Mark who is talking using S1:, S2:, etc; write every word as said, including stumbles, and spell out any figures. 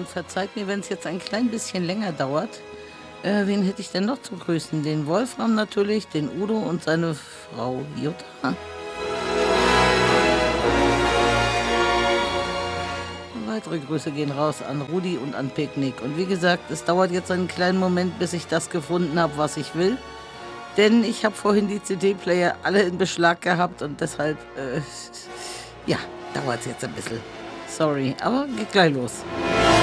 S1: und verzeiht mir, wenn es jetzt ein klein bisschen länger dauert. Äh, wen hätte ich denn noch zu grüßen? Den Wolfram natürlich, den Udo und seine Frau Jutta. Weitere Grüße gehen raus an Rudi und an Picknick. Und wie gesagt, es dauert jetzt einen kleinen Moment, bis ich das gefunden habe, was ich will. Denn ich habe vorhin die C D-Player alle in Beschlag gehabt und deshalb, äh, ja, dauert es jetzt ein bisschen. Sorry, aber geht gleich los.